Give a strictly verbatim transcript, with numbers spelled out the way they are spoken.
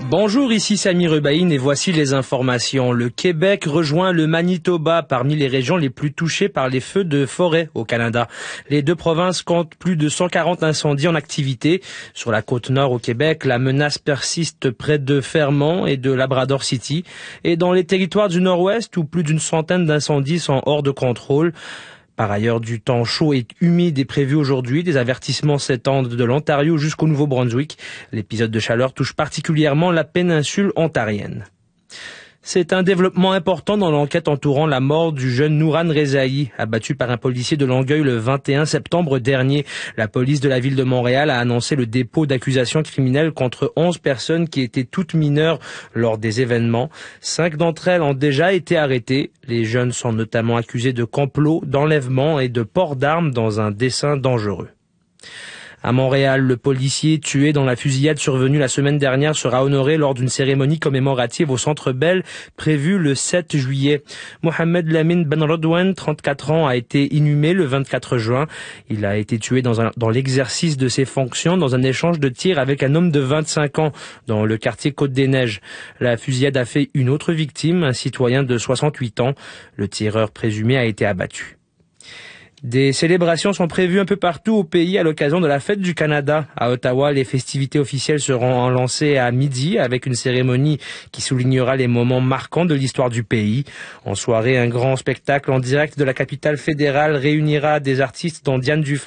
Bonjour, ici Sami Rebaïn et voici les informations. Le Québec rejoint le Manitoba parmi les régions les plus touchées par les feux de forêt au Canada. Les deux provinces comptent plus de cent quarante incendies en activité. Sur la côte nord au Québec, la menace persiste près de Fermont et de Labrador City. Et dans les territoires du nord-ouest, où plus d'une centaine d'incendies sont hors de contrôle. Par ailleurs, du temps chaud et humide est prévu aujourd'hui. Des avertissements s'étendent de l'Ontario jusqu'au Nouveau-Brunswick. L'épisode de chaleur touche particulièrement la péninsule ontarienne. C'est un développement important dans l'enquête entourant la mort du jeune Nouran Rezaï, abattu par un policier de Longueuil le vingt et un septembre dernier. La police de la ville de Montréal a annoncé le dépôt d'accusations criminelles contre onze personnes qui étaient toutes mineures lors des événements. Cinq d'entre elles ont déjà été arrêtées. Les jeunes sont notamment accusés de complot, d'enlèvement et de port d'armes dans un dessein dangereux. À Montréal, le policier tué dans la fusillade survenue la semaine dernière sera honoré lors d'une cérémonie commémorative au Centre Bell prévue le sept juillet. Mohamed Lamine Ben Rodouane, trente-quatre ans, a été inhumé le vingt-quatre juin. Il a été tué dans, un, dans l'exercice de ses fonctions dans un échange de tirs avec un homme de vingt-cinq ans dans le quartier Côte-des-Neiges. La fusillade a fait une autre victime, un citoyen de soixante-huit ans. Le tireur présumé a été abattu. Des célébrations sont prévues un peu partout au pays à l'occasion de la Fête du Canada. À Ottawa, les festivités officielles seront lancées à midi avec une cérémonie qui soulignera les moments marquants de l'histoire du pays. En soirée, un grand spectacle en direct de la capitale fédérale réunira des artistes dont Diane Dufresne,